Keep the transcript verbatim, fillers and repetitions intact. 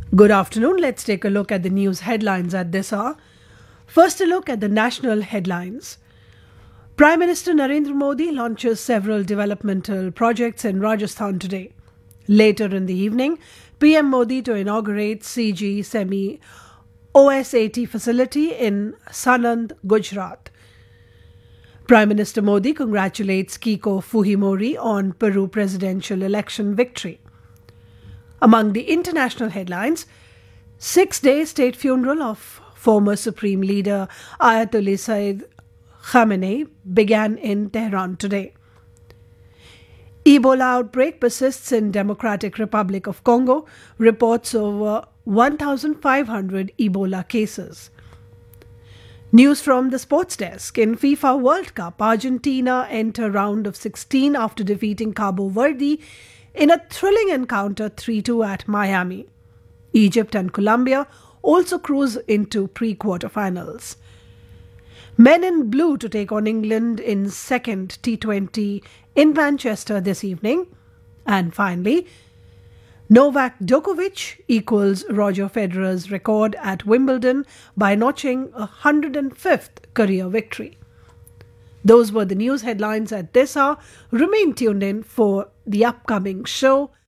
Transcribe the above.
Good afternoon. Let's take a look at the news headlines at this hour. First, a look at the national headlines. Prime Minister Narendra Modi launches several developmental projects in Rajasthan today. Later in the evening, P M Modi to inaugurate C G Semi O S A T facility in Sanand, Gujarat. Prime Minister Modi congratulates Keiko Fujimori on Peru presidential election victory. Among the international headlines, six-day state funeral of former Supreme Leader Ayatollah Sayyid Khamenei began in Tehran today. Ebola outbreak persists in Democratic Republic of Congo, reports over one thousand five hundred Ebola cases. News from the sports desk. In FIFA World Cup, Argentina enter round of sixteen after defeating Cabo Verde in a thrilling encounter three two at Miami. Egypt and Colombia also cruise into pre-quarterfinals. Men in blue to take on England in second T twenty in Manchester this evening. And finally, Novak Djokovic equals Roger Federer's record at Wimbledon by notching a one hundred fifth career victory. Those were the news headlines at this hour. Remain tuned in for the upcoming show.